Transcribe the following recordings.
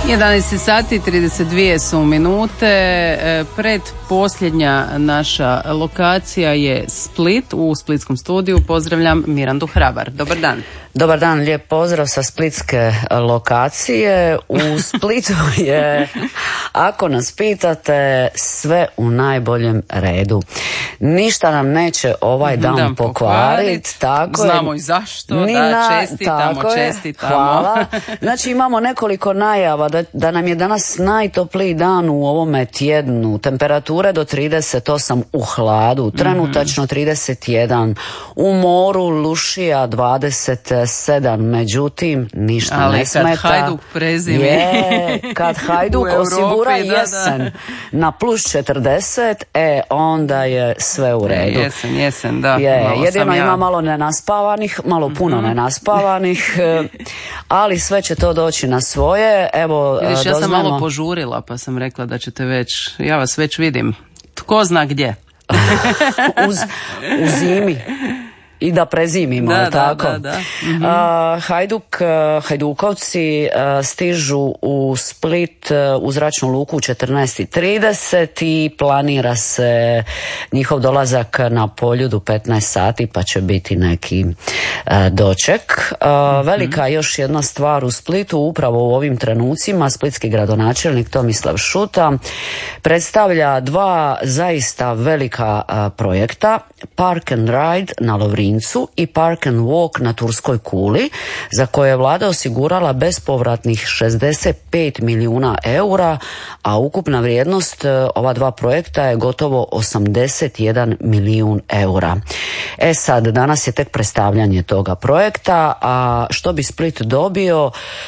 11 sati 32 su minute. Predposljednja naša lokacija je Split. U splitskom studiju pozdravljam Mirandu Hrabar. Dobar dan. Dobar dan, lijep pozdrav sa splitske lokacije. U Splitu je, ako nas pitate, sve u najboljem redu. Ništa nam neće ovaj dan pokvariti. Znamo i zašto, čestitamo. Hvala. Znači imamo nekoliko najava da nam je danas najtopliji dan u ovome tjednu. Temperature do 38 u hladu, trenutačno 31, u moru Lušija 27, međutim ništa ne smeta. Ali kad Hajduk prezimi kad Hajduk osigura jesen na plus 40, onda je sve u redu. Jesen, da. Jedino ima malo nenaspavanih, malo puno nenaspavanih, ali sve će to doći na svoje. Evo, vidiš, ja sam malo požurila pa sam rekla da ćete ja vas već vidim. Tko zna gdje? u zimi. I da prezimimo, tako? Da. Hajdukovci stižu u Split u zračnu luku u 14:30 i planira se njihov dolazak na Poljudu 15 sati, pa će biti neki doček. Velika još jedna stvar u Splitu, upravo u ovim trenucima splitski gradonačelnik Tomislav Šuta predstavlja dva zaista velika projekta, Park and Ride na Lovrincu i Park and Walk na Turskoj kuli, za koje je vlada osigurala bespovratnih 65 milijuna eura, a ukupna vrijednost ova dva projekta je gotovo 81 milijun eura. Sad, danas je tek predstavljanje toga projekta, a što bi Split dobio?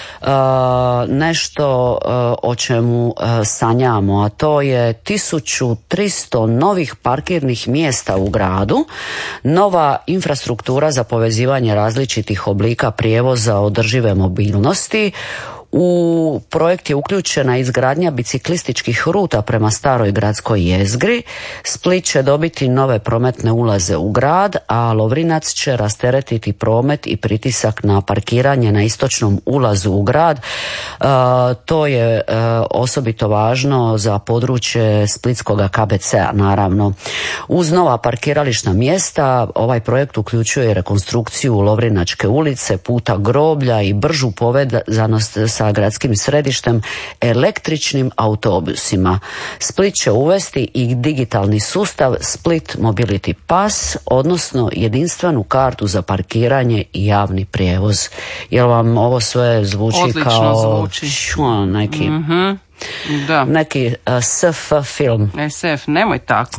Nešto o čemu sanjamo, a to je 1300 novih parkirnih mjesta u gradu, nova infrastruktura za povezivanje različitih oblika prijevoza održive mobilnosti. U projekt je uključena izgradnja biciklističkih ruta prema staroj gradskoj jezgri. Split će dobiti nove prometne ulaze u grad, a Lovrinac će rasteretiti promet i pritisak na parkiranje na istočnom ulazu u grad. To je osobito važno za područje splitskog KBC-a, naravno. Uz nova parkirališna mjesta, ovaj projekt uključuje rekonstrukciju Lovrinačke ulice, puta groblja i bržu povezanost sa gradskim središtem električnim autobusima. Split će uvesti i digitalni sustav Split Mobility Pass, odnosno jedinstvenu kartu za parkiranje i javni prijevoz. Jel vam ovo sve zvuči neki... Da. Neki SF film. SF, nemoj tako.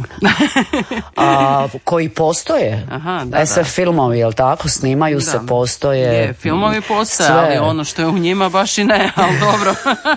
Koji postoje. SF filmovi, jel tako? Snimaju se, postoje. Filmovi postoje, ali ono što je u njima baš i ne, ali dobro.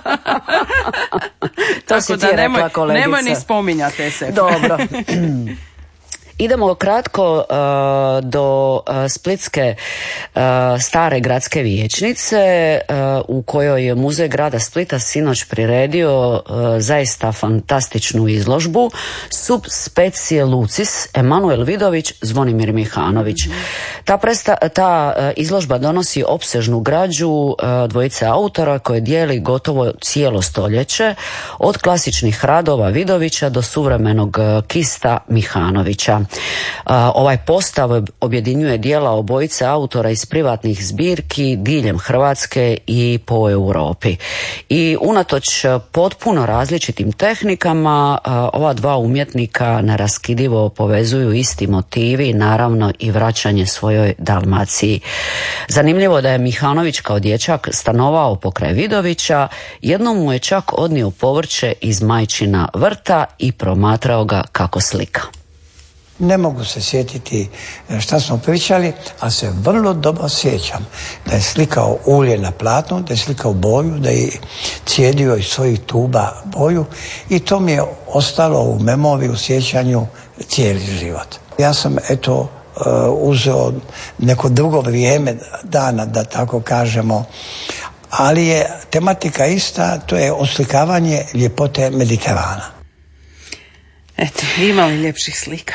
To si ti rekla, kolegice. Nemoj ni spominjati SF. Dobro. Idemo kratko do splitske stare gradske vijećnice, u kojoj je Muzej grada Splita sinoć priredio zaista fantastičnu izložbu Sub specie lucis, Emanuel Vidović, Zvonimir Mihanović. Ta izložba donosi opsežnu građu dvojice autora koje dijeli gotovo cijelo stoljeće, od klasičnih radova Vidovića do suvremenog kista Mihanovića. Ovaj postav objedinjuje dijela obojice autora iz privatnih zbirki diljem Hrvatske i po Europi. I unatoč potpuno različitim tehnikama, ova dva umjetnika neraskidivo povezuju isti motivi, naravno i vraćanje svojoj Dalmaciji. Zanimljivo da je Mihanović kao dječak stanovao pokraj Vidovića, jednom mu je čak odnio povrće iz majčina vrta i promatrao ga kako slika. Ne mogu se sjetiti šta smo pričali, ali se vrlo dobro sjećam da je slikao ulje na platnu, da je slikao boju, da je cijedio iz svojih tuba boju i to mi je ostalo u memoriji, u sjećanju cijeli život. Ja sam uzeo neko drugo vrijeme dana, da tako kažemo, ali je tematika ista, to je oslikavanje ljepote Mediterana. Eto, ima li ljepših slika?